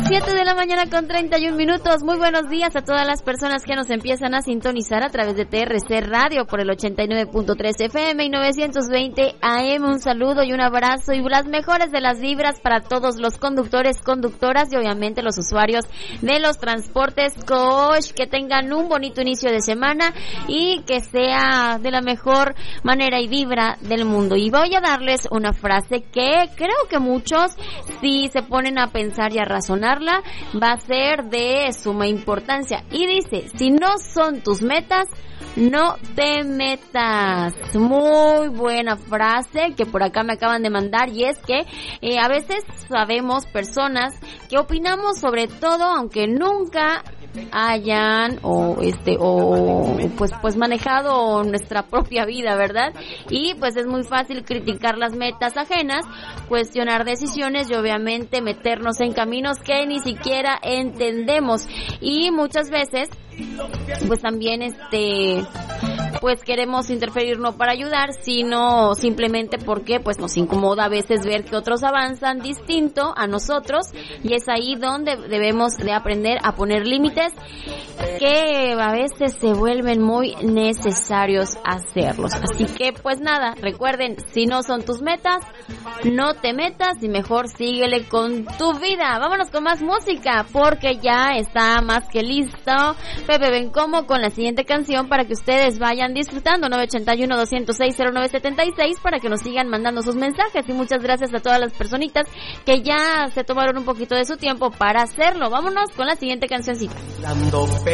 7 de la mañana con 31 minutos. Muy buenos días a todas las personas que nos empiezan a sintonizar a través de TRC Radio por el 89.3 FM y 920 AM. Un saludo y un abrazo y las mejores de las vibras para todos los conductores, conductoras y obviamente los usuarios de los transportes coach. Que tengan un bonito inicio de semana y que sea de la mejor manera y vibra del mundo. Y voy a darles una frase que creo que muchos, si se ponen a pensar y a razonar, va a ser de suma importancia. Y dice: si no son tus metas, no te metas. Muy buena frase que por acá me acaban de mandar, y es que a veces sabemos personas que opinamos sobre todo aunque nunca hayan pues manejado nuestra propia vida, ¿verdad? Y pues es muy fácil criticar las metas ajenas, cuestionar decisiones y obviamente meternos en caminos que ni siquiera entendemos. Y muchas veces pues también pues queremos interferir no para ayudar, sino simplemente porque pues nos incomoda a veces ver que otros avanzan distinto a nosotros, y es ahí donde debemos de aprender a poner límites que a veces se vuelven muy necesarios hacerlos. Así que pues nada, recuerden, si no son tus metas, no te metas y mejor síguele con tu vida. Vámonos con más música porque ya está más que listo Pepe Bencomo con la siguiente canción para que ustedes vayan disfrutando. 981-206-0976 para que nos sigan mandando sus mensajes, y muchas gracias a todas las personitas que ya se tomaron un poquito de su tiempo para hacerlo. Vámonos con la siguiente cancioncita.